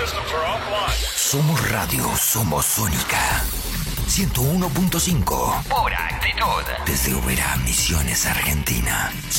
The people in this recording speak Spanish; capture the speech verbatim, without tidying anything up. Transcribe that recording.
Somos radio, somos Sónica. ciento uno punto cinco. Pura actitud. Desde Oberá, Misiones, Argentina.